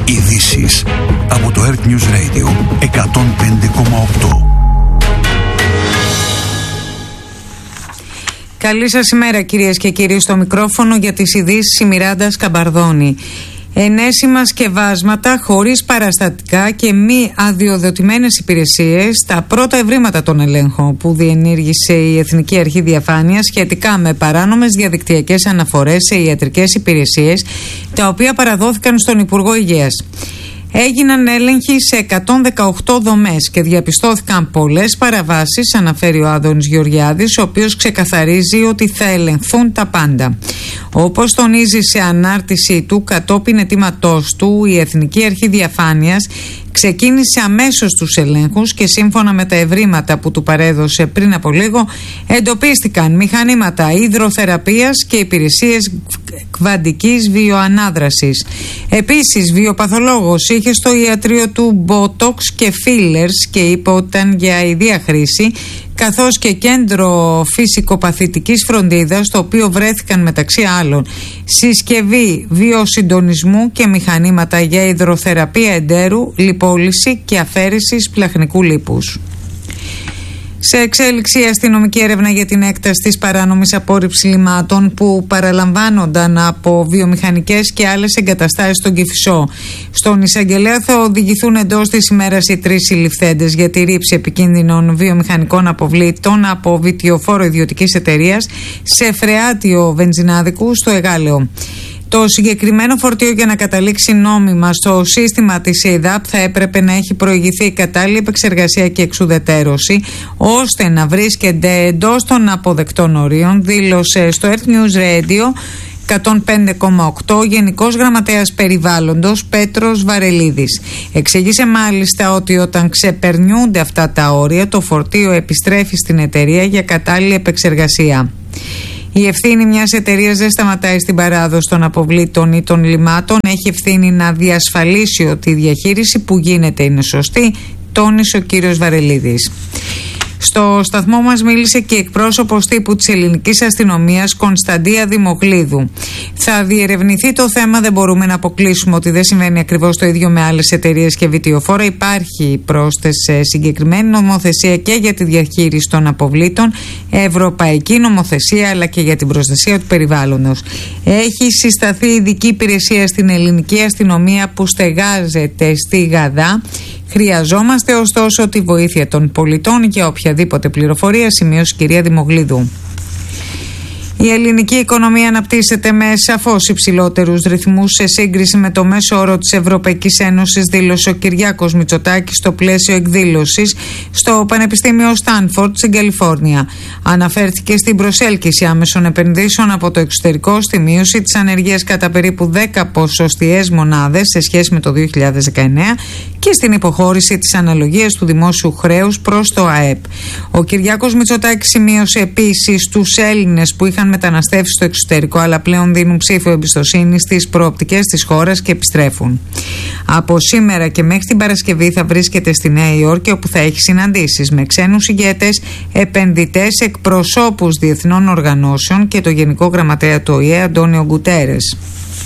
Ειδήσεις από το Earth News Radio 105,8. Καλή σας ημέρα κυρίες και κύριοι, στο μικρόφωνο για τις ειδήσεις η Μιράντα Σκαμπαρδώνη. Ενέσιμα σκευάσματα χωρίς παραστατικά και μη αδειοδοτημένες υπηρεσίες, τα πρώτα ευρήματα των ελέγχων που διενήργησε η Εθνική Αρχή Διαφάνειας σχετικά με παράνομες διαδικτυακές αναφορές σε ιατρικές υπηρεσίες, τα οποία παραδόθηκαν στον Υπουργό Υγείας. Έγιναν έλεγχοι σε 118 δομές και διαπιστώθηκαν πολλές παραβάσεις, αναφέρει ο Άδωνης Γεωργιάδης, ο οποίος ξεκαθαρίζει ότι θα ελεγχθούν τα πάντα. Όπως τονίζει σε ανάρτησή του κατόπιν αιτήματός του, η Εθνική Αρχή Διαφάνειας ξεκίνησε αμέσως τους ελέγχους και σύμφωνα με τα ευρήματα που του παρέδωσε πριν από λίγο, εντοπίστηκαν μηχανήματα υδροθεραπείας και υπηρεσίες κβαντικής βιοανάδρασης. Επίσης, βιοπαθολόγος είχε στο ιατρείο του μπότοξ και φίλερς και είπε ότι ήταν για ιδία χρήση, καθώς και κέντρο φυσικοπαθητικής φροντίδας, στο οποίο βρέθηκαν μεταξύ άλλων συσκευή βιοσυντονισμού και μηχανήματα για υδροθεραπεία εντέρου, λιπόλυση και αφαίρεση σπλαχνικού λίπους. Σε εξέλιξη η αστυνομική έρευνα για την έκταση της παράνομης απόρριψης λιμάτων που παραλαμβάνονταν από βιομηχανικές και άλλες εγκαταστάσεις στον Κηφισό. Στον εισαγγελέα θα οδηγηθούν εντός της ημέρας οι 3 συλληφθέντες για τη ρήψη επικίνδυνων βιομηχανικών αποβλήτων από βιτιοφόρο ιδιωτικής εταιρείας σε φρεάτιο βενζινάδικου στο Εγάλεο. Το συγκεκριμένο φορτίο, για να καταλήξει νόμιμα στο σύστημα της ΕΙΔΑΠ, θα έπρεπε να έχει προηγηθεί κατάλληλη επεξεργασία και εξουδετέρωση ώστε να βρίσκεται εντός των αποδεκτών ορίων, δήλωσε στο Earth News Radio 105,8 Γενικός Γραμματέας Περιβάλλοντος Πέτρος Βαρελίδης. Εξήγησε μάλιστα ότι όταν ξεπερνιούνται αυτά τα όρια, το φορτίο επιστρέφει στην εταιρεία για κατάλληλη επεξεργασία. Η ευθύνη μιας εταιρείας δεν σταματάει στην παράδοση των αποβλήτων ή των λιμάτων. Έχει ευθύνη να διασφαλίσει ότι η διαχείριση που γίνεται είναι σωστή, τόνισε ο κύριος Βαρελίδης. Στο σταθμό μας μίλησε και εκπρόσωπος τύπου της ελληνικής αστυνομίας, Κωνσταντία Δημογλίδου. Θα διερευνηθεί το θέμα, δεν μπορούμε να αποκλείσουμε ότι δεν συμβαίνει ακριβώς το ίδιο με άλλες εταιρείες και βιτιοφόρα. Υπάρχει πρόσθεση συγκεκριμένη νομοθεσία και για τη διαχείριση των αποβλήτων, ευρωπαϊκή νομοθεσία αλλά και για την προστασία του περιβάλλοντος. Έχει συσταθεί ειδική υπηρεσία στην ελληνική αστυνομία που στεγάζεται στη Γαδά. Χρειαζόμαστε ωστόσο τη βοήθεια των πολιτών για οποιαδήποτε πληροφορία, σημείωσε η κυρία Δημογλίδου. Η ελληνική οικονομία αναπτύσσεται με σαφώς υψηλότερους ρυθμούς σε σύγκριση με το μέσο όρο της Ευρωπαϊκής Ένωσης, δήλωσε ο Κυριάκος Μητσοτάκης στο πλαίσιο εκδήλωσης στο Πανεπιστήμιο Στάνφορντ στην Καλιφόρνια. Αναφέρθηκε στην προσέλκυση άμεσων επενδύσεων από το εξωτερικό, στη μείωση της ανεργίας κατά περίπου 10 ποσοστιαίες μονάδες σε σχέση με το 2019 και στην υποχώρηση της αναλογίας του δημόσιου χρέους προς το ΑΕΠ. Ο Κυριάκος Μητσοτάκης σημείωσε επίσης τους Έλληνες που είχαν μεταναστεύσει στο εξωτερικό αλλά πλέον δίνουν ψήφο εμπιστοσύνη στις προοπτικές της χώρας και επιστρέφουν. Από σήμερα και μέχρι την Παρασκευή θα βρίσκεται στη Νέα Υόρκη, όπου θα έχει συναντήσεις με ξένους ηγέτες, επενδυτές, εκπροσώπους διεθνών οργανώσεων και το Γενικό Γραμματέα του ΟΗΕ Αντώνιο Γκουτέρες.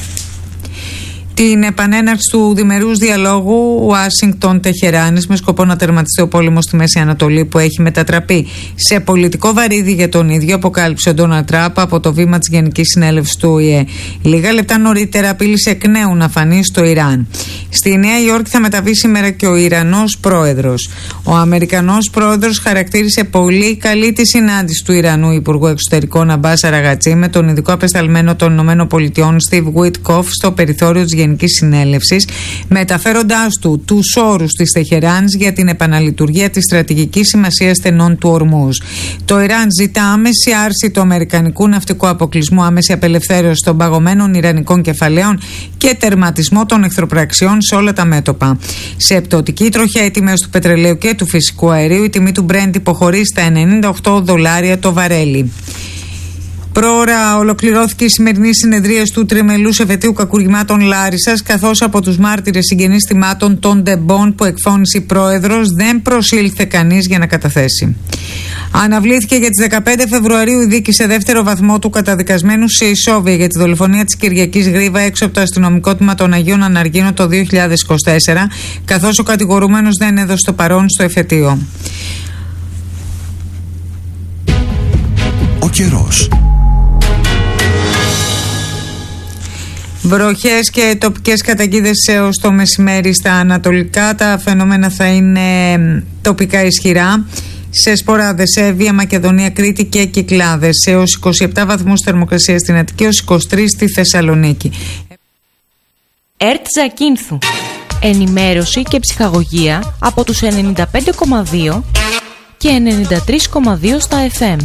Την επανέναρξη του διμερούς διαλόγου Ουάσιγκτον-Τεχεράνης με σκοπό να τερματιστεί ο πόλεμος στη Μέση Ανατολή, που έχει μετατραπεί σε πολιτικό βαρύδι για τον ίδιο, αποκάλυψε ο Ντόναλντ Τραμπ από το βήμα της Γενικής Συνέλευσης του ΟΗΕ. Λίγα λεπτά νωρίτερα απείλησε εκ νέου να φανεί στο Ιράν. Στη Νέα Υόρκη θα μεταβεί σήμερα και ο Ιρανός πρόεδρος. Ο Αμερικανός πρόεδρος χαρακτήρισε πολύ καλή τη συνάντηση του Ιρανού Υπουργού Εξωτερικών Αμπάς Αραγατζή με τον ειδικό απεσταλμένο των ΗΠΑ Στιβ Γουίτκοφ στο περιθώριο της Γενικής Συνέλευσης, μεταφέροντάς του τους όρους της Τεχεράνης για την επαναλειτουργία της στρατηγικής σημασίας στενών του Ορμούζ. Το Ιράν ζητά άμεση άρση του αμερικανικού ναυτικού αποκλεισμού, άμεση απελευθέρωση των παγωμένων ιρανικών κεφαλαίων και τερματισμό των εχθροπραξιών σε όλα τα μέτωπα. Σε πτωτική τροχιά οι τιμές του πετρελαίου και του φυσικού αερίου, η τιμή του Brent υποχωρεί στα $98 το βαρέλι. Πρόωρα ολοκληρώθηκε η σημερινή συνεδρίαση του τριμελούς εφετείου κακουργημάτων Λάρισσας, καθώς από τους μάρτυρες συγγενείς θυμάτων των Ντεμπών που εκφώνησε η πρόεδρος δεν προσήλθε κανείς για να καταθέσει. Αναβλήθηκε για τις 15 Φεβρουαρίου η δίκη σε δεύτερο βαθμό του καταδικασμένου σε ισόβια για τη δολοφονία της Κυριακής Γρίβα έξω από το αστυνομικό τμήμα των Αγίων Αναργίνων το 2024, καθώς ο κατηγορούμενος δεν έδωσε το παρόν στο εφετείο. Ο καιρός. Βροχές και τοπικές καταιγίδες έως το μεσημέρι στα ανατολικά. Τα φαινόμενα θα είναι τοπικά ισχυρά. Σε Σποράδες, Εύβοια, Μακεδονία, Κρήτη και Κυκλάδες. Έως 27 βαθμούς θερμοκρασία στην Αττική, έως 23 στη Θεσσαλονίκη. ΕΡΤ Ζακίνθου. Ενημέρωση και ψυχαγωγία από τους 95,2 και 93,2 στα FM.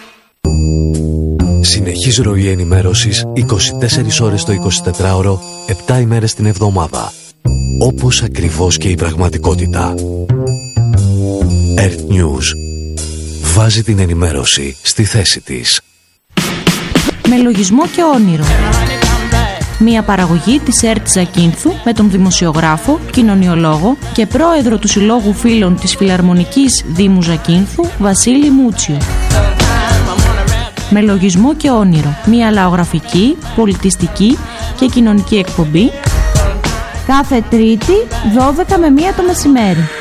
Συνεχής ροή ενημέρωσης 24 ώρες το 24ωρο, 7 ημέρες την εβδομάδα. Όπως ακριβώς και η πραγματικότητα. Earth News. Βάζει την ενημέρωση στη θέση της. Με λογισμό και όνειρο. Μια παραγωγή της ΕΡΤ Ζακίνθου με τον δημοσιογράφο, κοινωνιολόγο και πρόεδρο του Συλλόγου Φίλων της Φιλαρμονικής Δήμου Ζακίνθου, Βασίλη Μούτσιο. Με λογισμό και όνειρο. Μια λαογραφική, πολιτιστική και κοινωνική εκπομπή. Κάθε Τρίτη, 12 με 1 το μεσημέρι.